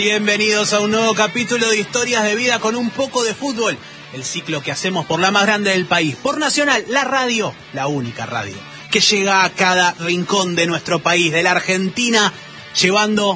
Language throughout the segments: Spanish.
Bienvenidos a un nuevo capítulo de Historias de Vida con un poco de fútbol. El ciclo que hacemos por la más grande del país, por Nacional, la radio, la única radio, que llega a cada rincón de nuestro país, de la Argentina, llevando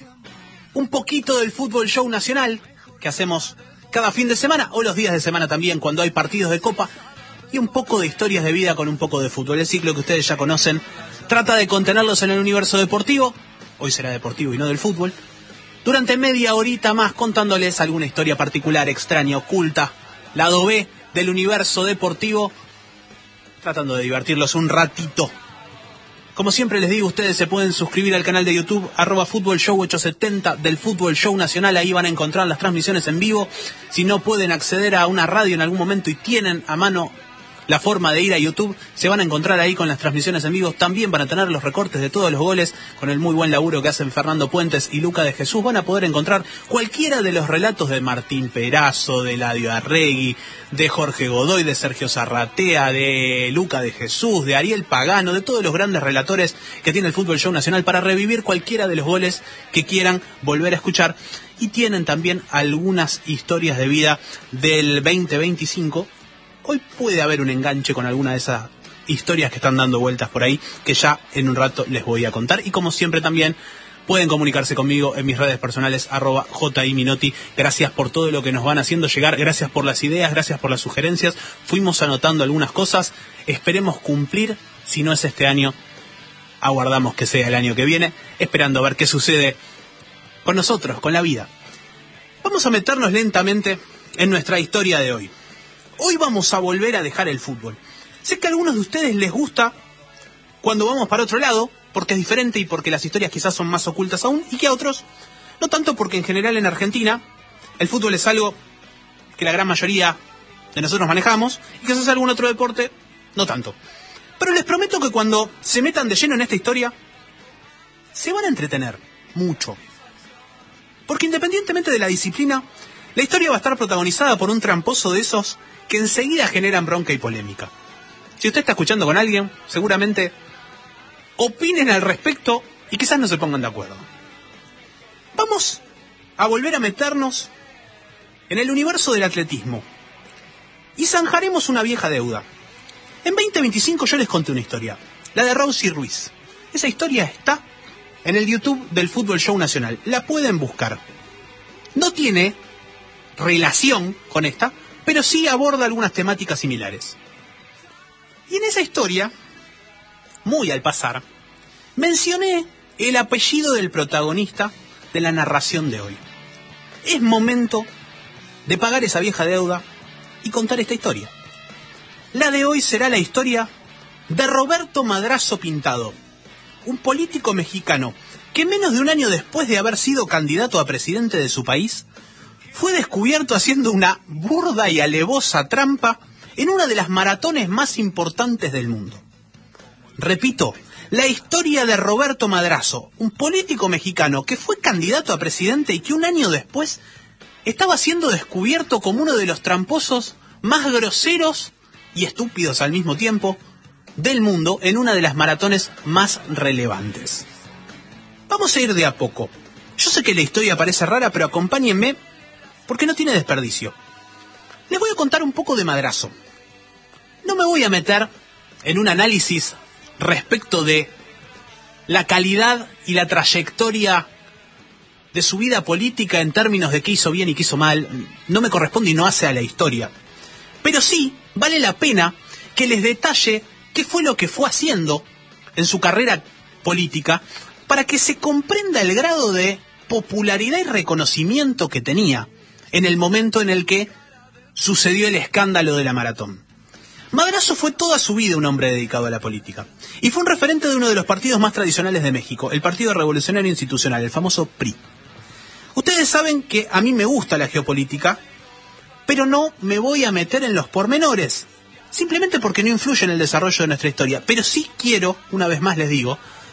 un poquito del fútbol show nacional que hacemos cada fin de semana o los días de semana también cuando hay partidos de Copa, y un poco de historias de vida con un poco de fútbol. El ciclo que ustedes ya conocen trata de contenerlos en el universo deportivo, hoy será deportivo y no del fútbol, durante media horita más contándoles alguna historia particular, extraña, oculta, lado B del universo deportivo, tratando de divertirlos un ratito. Como siempre les digo, ustedes se pueden suscribir al canal de YouTube, @FútbolShow870 del Fútbol Show Nacional. Ahí van a encontrar las transmisiones en vivo. Si no pueden acceder a una radio en algún momento y tienen a mano la forma de ir a YouTube, se van a encontrar ahí con las transmisiones en vivo. También van a tener los recortes de todos los goles con el muy buen laburo que hacen Fernando Puentes y Luca de Jesús. Van a poder encontrar cualquiera de los relatos de Martín Perazo, de Eladio Arregui, de Jorge Godoy, de Sergio Zarratea, de Luca de Jesús, de Ariel Pagano, de todos los grandes relatores que tiene el Fútbol Show Nacional para revivir cualquiera de los goles que quieran volver a escuchar. Y tienen también algunas historias de vida del 2025. Hoy puede haber un enganche con alguna de esas historias que están dando vueltas por ahí, que ya en un rato les voy a contar. Y como siempre también pueden comunicarse conmigo en mis redes personales, @JIMinotti. Gracias por todo lo que nos van haciendo llegar, gracias por las ideas, gracias por las sugerencias. Fuimos anotando algunas cosas, esperemos cumplir. Si no es este año, aguardamos que sea el año que viene, esperando a ver qué sucede con nosotros, con la vida. Vamos a meternos lentamente en nuestra historia de hoy. Hoy vamos a volver a dejar el fútbol. Sé que a algunos de ustedes les gusta cuando vamos para otro lado, porque es diferente y porque las historias quizás son más ocultas aún, y que a otros no tanto, porque en general en Argentina el fútbol es algo que la gran mayoría de nosotros manejamos, y quizás algún otro deporte no tanto. Pero les prometo que cuando se metan de lleno en esta historia, se van a entretener mucho. Porque independientemente de la disciplina, la historia va a estar protagonizada por un tramposo de esos que enseguida generan bronca y polémica. Si usted está escuchando con alguien, seguramente opinen al respecto y quizás no se pongan de acuerdo. Vamos a volver a meternos en el universo del atletismo y zanjaremos una vieja deuda. En 2025 yo les conté una historia, la de Rosy Ruiz. Esa historia está en el YouTube del Fútbol Show Nacional. La pueden buscar. No tiene relación con esta, pero sí aborda algunas temáticas similares. Y en esa historia, muy al pasar, mencioné el apellido del protagonista de la narración de hoy. Es momento de pagar esa vieja deuda y contar esta historia. La de hoy será la historia de Roberto Madrazo Pintado, un político mexicano que menos de un año después de haber sido candidato a presidente de su país, fue descubierto haciendo una burda y alevosa trampa en una de las maratones más importantes del mundo. Repito, la historia de Roberto Madrazo, un político mexicano que fue candidato a presidente y que un año después estaba siendo descubierto como uno de los tramposos más groseros y estúpidos al mismo tiempo del mundo en una de las maratones más relevantes. Vamos a ir de a poco. Yo sé que la historia parece rara, pero acompáñenme porque no tiene desperdicio. Les voy a contar un poco de Madrazo. No me voy a meter en un análisis respecto de la calidad y la trayectoria de su vida política en términos de qué hizo bien y qué hizo mal. No me corresponde y no hace a la historia. Pero sí vale la pena que les detalle qué fue lo que fue haciendo en su carrera política para que se comprenda el grado de popularidad y reconocimiento que tenía en el momento en el que sucedió el escándalo de la maratón. Madrazo fue toda su vida un hombre dedicado a la política. Y fue un referente de uno de los partidos más tradicionales de México, el Partido Revolucionario Institucional, el famoso PRI. Ustedes saben que a mí me gusta la geopolítica, pero no me voy a meter en los pormenores, simplemente porque no influye en el desarrollo de nuestra historia. Pero sí quiero, una vez más les digo,